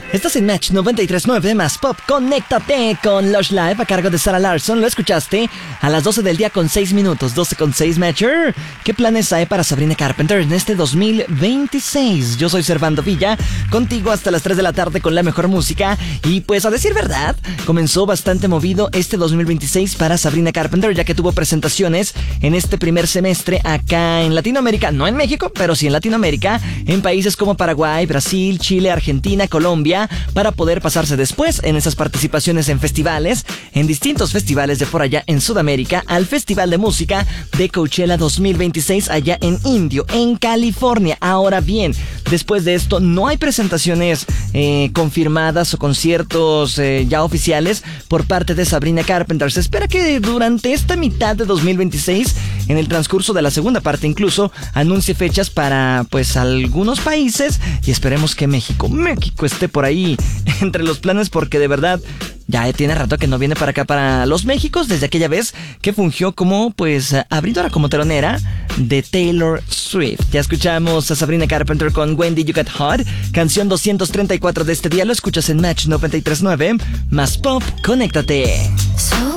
Estás en Match 93.9 más Pop. Conéctate con Lush Live a cargo de Sarah Larson. Lo escuchaste a las 12 del día con 6 minutos. 12 con 6, Matcher. ¿Qué planes hay para Sabrina Carpenter en este 2026? Yo soy Servando Villa, contigo hasta las 3 de la tarde con la mejor música. Y pues a decir verdad, comenzó bastante movido este 2026 para Sabrina Carpenter, ya que tuvo presentaciones en este primer semestre acá en Latinoamérica. No en México, pero sí en Latinoamérica. En países como Paraguay, Brasil, Chile, Argentina, Colombia, para poder pasarse después en esas participaciones en festivales, en distintos festivales de por allá en Sudamérica, al Festival de Música de Coachella 2026 allá en Indio, en California. Ahora bien, después de esto no hay presentaciones confirmadas o conciertos ya oficiales por parte de Sabrina Carpenter. Se espera que durante esta mitad de 2026, en el transcurso de la segunda parte incluso, anuncie fechas para pues algunos países, y esperemos que México esté por ahí entre los planes, porque de verdad ya tiene rato que no viene para acá, para los Méxicos, desde aquella vez que fungió como pues abridora, como telonera de Taylor Swift. Ya escuchamos a Sabrina Carpenter con When Did You Get Hot, canción 234 de este día. Lo escuchas en Match 93.9 más Pop. Conéctate.